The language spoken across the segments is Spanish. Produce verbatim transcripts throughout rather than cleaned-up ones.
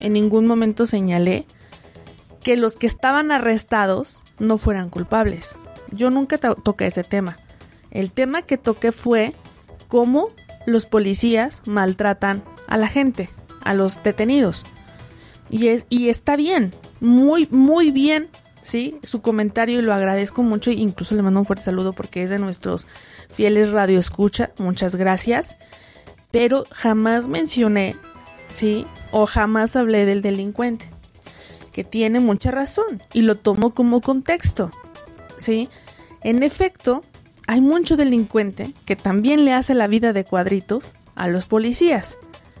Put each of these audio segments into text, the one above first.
en ningún momento señalé que los que estaban arrestados no fueran culpables. Yo nunca to- toqué ese tema. El tema que toqué fue cómo los policías maltratan a la gente, a los detenidos. Y, es, y está bien, muy, muy bien, ¿sí? Su comentario, y lo agradezco mucho, incluso le mando un fuerte saludo porque es de nuestros fieles radioescucha, muchas gracias. Pero jamás mencioné, ¿sí? O jamás hablé del delincuente, que tiene mucha razón y lo tomo como contexto, ¿sí? En efecto, hay mucho delincuente que también le hace la vida de cuadritos a los policías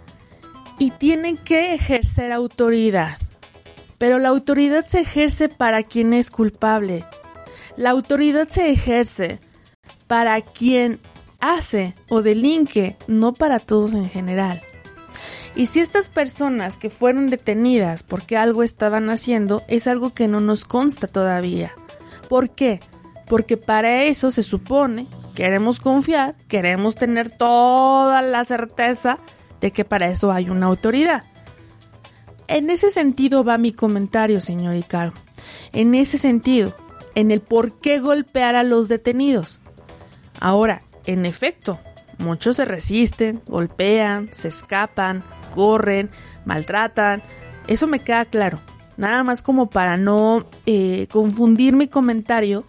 y tienen que ejercer autoridad, pero la autoridad se ejerce para quien es culpable. La autoridad se ejerce para quien hace o delinque, no para todos en general. Y si estas personas que fueron detenidas porque algo estaban haciendo, es algo que no nos consta todavía. ¿Por qué? Porque para eso se supone, queremos confiar, queremos tener toda la certeza de que para eso hay una autoridad. En ese sentido va mi comentario, señor Icaro. En ese sentido, en el por qué golpear a los detenidos. Ahora, en efecto, muchos se resisten, golpean, se escapan, corren, maltratan, eso me queda claro. Nada más como para no eh, confundir mi comentario,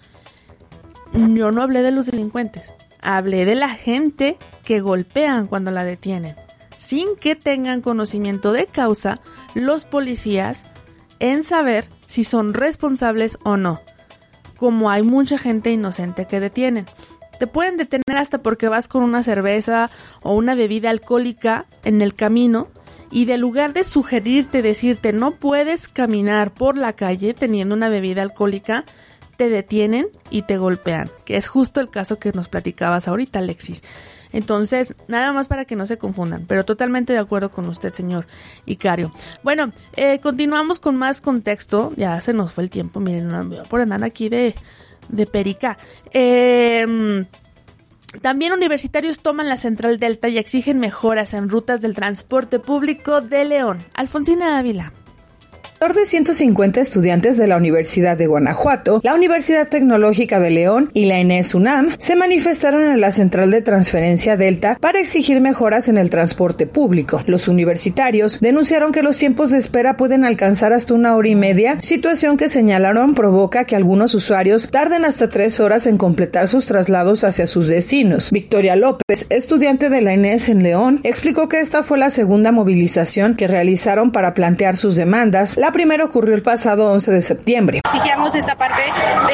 yo no hablé de los delincuentes, hablé de la gente que golpean cuando la detienen, sin que tengan conocimiento de causa los policías en saber si son responsables o no, como hay mucha gente inocente que detienen. Te pueden detener hasta porque vas con una cerveza o una bebida alcohólica en el camino y de lugar de sugerirte, decirte no puedes caminar por la calle teniendo una bebida alcohólica, te detienen y te golpean, que es justo el caso que nos platicabas ahorita, Alexis. Entonces, nada más para que no se confundan, pero totalmente de acuerdo con usted, señor Icario. Bueno, eh, continuamos con más contexto, ya se nos fue el tiempo, miren, no me voy a por andar aquí de... de perica. Eh, también universitarios toman la Central Delta y exigen mejoras en rutas del transporte público de León. Alfonsina Ávila. Alrededor de ciento cincuenta estudiantes de la Universidad de Guanajuato, la Universidad Tecnológica de León y la ENES UNAM se manifestaron en la Central de Transferencia Delta para exigir mejoras en el transporte público. Los universitarios denunciaron que los tiempos de espera pueden alcanzar hasta una hora y media, situación que señalaron provoca que algunos usuarios tarden hasta tres horas en completar sus traslados hacia sus destinos. Victoria López, estudiante de la ENES en León, explicó que esta fue la segunda movilización que realizaron para plantear sus demandas. La primera ocurrió el pasado once de septiembre. Exigíamos esta parte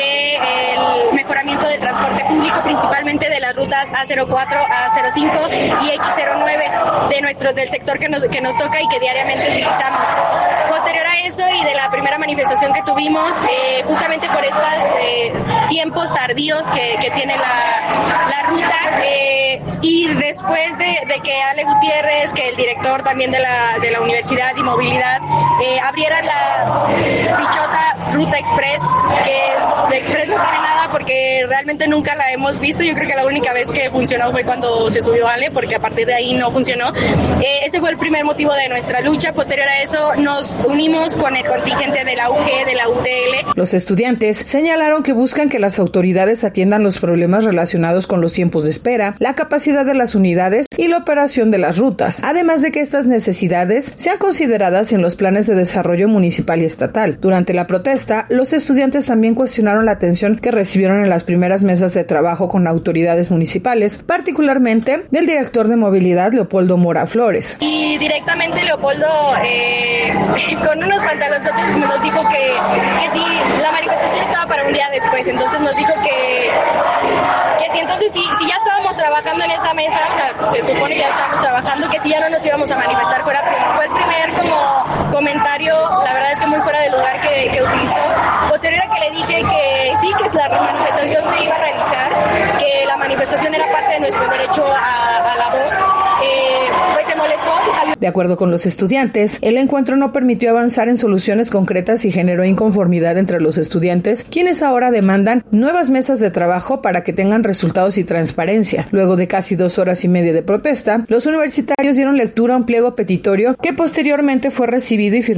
del mejoramiento del transporte público, principalmente de las rutas A cero cuatro, A cero cinco y X cero nueve de nuestro, del sector que nos, que nos toca y que diariamente utilizamos. Posterior a eso y de la primera manifestación que tuvimos, eh, justamente por estos eh, tiempos tardíos que, que tiene la, la ruta, eh, y después de, de que Ale Gutiérrez, que el director también de la, de la Universidad y Movilidad, eh, abrieran la dichosa Ruta Express, que de Express no tiene nada porque realmente nunca la hemos visto. Yo creo que la única vez que funcionó fue cuando se subió Ale, porque a partir de ahí no funcionó. Eh, ese fue el primer motivo de nuestra lucha. Posterior a eso nos unimos con el contingente de la U G, de la U T L. Los estudiantes señalaron que buscan que las autoridades atiendan los problemas relacionados con los tiempos de espera, la capacidad de las unidades y la operación de las rutas, además de que estas necesidades sean consideradas en los planes de desarrollo municipal y estatal. Durante la protesta, los estudiantes también cuestionaron la atención que recibieron en las primeras mesas de trabajo con autoridades municipales, particularmente del director de movilidad, Leopoldo Mora Flores. Y directamente Leopoldo, eh, con unos pantalonzotes, nos dijo que, que si la manifestación estaba para un día después, entonces nos dijo que, que si entonces si, si ya estábamos trabajando en esa mesa, o sea, se supone que ya estábamos trabajando, que si ya no nos íbamos a manifestar. Fuera, fue el primer como comentario, la verdad es que muy muy fuera de lugar que, que utilizó. Posterior a que le dije que sí, que la manifestación se iba a realizar, que la manifestación era parte de nuestro derecho a, a la voz, eh, pues se molestó, se salió. De acuerdo con los estudiantes, el encuentro no permitió avanzar en soluciones concretas y generó inconformidad entre los estudiantes, quienes ahora demandan nuevas mesas de trabajo para que tengan resultados y transparencia. Luego de casi dos horas y media de protesta, los universitarios dieron lectura a un pliego petitorio que posteriormente fue recibido y firmado